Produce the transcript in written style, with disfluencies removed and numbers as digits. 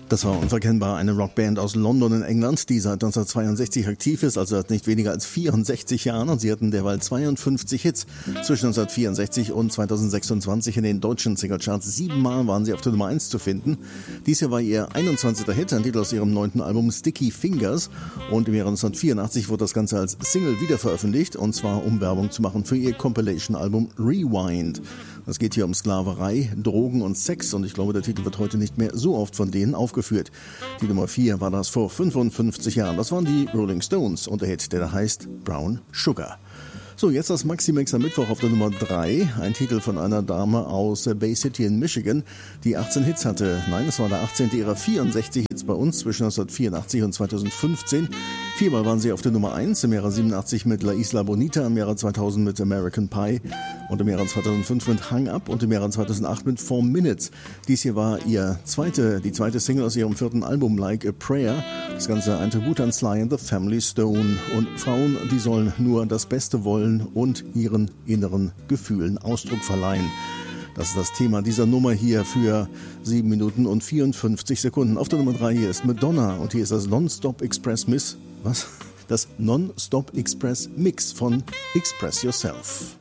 Das war unverkennbar eine Rockband aus London in England, die seit 1962 aktiv ist, also seit nicht weniger als 64 Jahren. Und sie hatten derweil 52 Hits zwischen 1964 und 2026 in den deutschen Singlecharts. 7-mal waren sie auf der Nummer 1 zu finden. Dies hier war ihr 21. Hit, ein Titel aus ihrem 9. Album Sticky Fingers. Und im Jahre 1984 wurde das Ganze als Single wiederveröffentlicht, und zwar um Werbung zu machen für ihr Compilation-Album Rewind. Es geht hier um Sklaverei, Drogen und Sex, und ich glaube, der Titel wird heute nicht mehr so oft von denen aufgeführt. Die Nummer 4 war das vor 55 Jahren. Das waren die Rolling Stones und der Hit, der da heißt Brown Sugar. So, jetzt das Maxi-Mix am Mittwoch auf der Nummer 3. Ein Titel von einer Dame aus Bay City in Michigan, die 18 Hits hatte. Nein, es war der 18. ihrer 64 Hits bei uns zwischen 1984 und 2015. 4-mal waren sie auf der Nummer 1, im Jahre 87 mit La Isla Bonita, im Jahre 2000 mit American Pie und im Jahre 2005 mit Hang Up und im Jahre 2008 mit 4 Minutes. Dies hier war die zweite Single aus ihrem 4. Album Like a Prayer. Das Ganze ein Tribut an Sly and the Family Stone. Und Frauen, die sollen nur das Beste wollen und ihren inneren Gefühlen Ausdruck verleihen. Das ist das Thema dieser Nummer hier für 7 Minuten und 54 Sekunden. Auf der Nummer 3 hier ist Madonna und hier ist das Non-Stop Express Mix von Express Yourself.